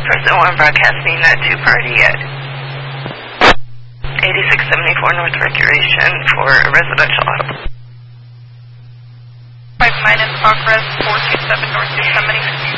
President 1 broadcasting at 2 party at 8674 North Recreation for a residential auto. 5 minus progress 427 North Yosemite.